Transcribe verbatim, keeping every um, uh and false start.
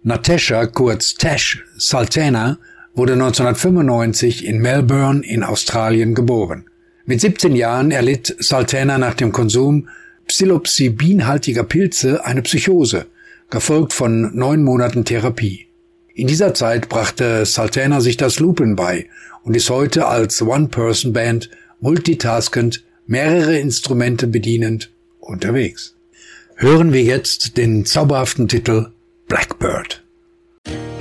Natasha, kurz Tash Sultana, wurde neunzehnhundertfünfundneunzig in Melbourne in Australien geboren. Mit siebzehn Jahren erlitt Sultana nach dem Konsum psilocybinhaltiger Pilze eine Psychose, gefolgt von neun Monaten Therapie. In dieser Zeit brachte Sultana sich das Loopen bei und ist heute als One-Person-Band multitaskend, mehrere Instrumente bedienend unterwegs. Hören wir jetzt den zauberhaften Titel Blackbird.